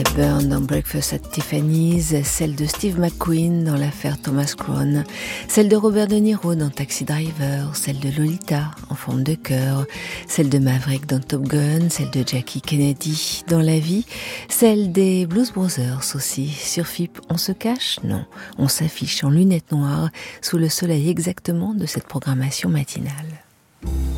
Burn dans Breakfast at Tiffany's, celle de Steve McQueen dans l'affaire Thomas Crown, celle de Robert De Niro dans Taxi Driver, celle de Lolita en forme de cœur, celle de Maverick dans Top Gun, celle de Jackie Kennedy dans La Vie, celle des Blues Brothers aussi. Sur FIP, on se cache? Non, on s'affiche en lunettes noires sous le soleil exactement de cette programmation matinale.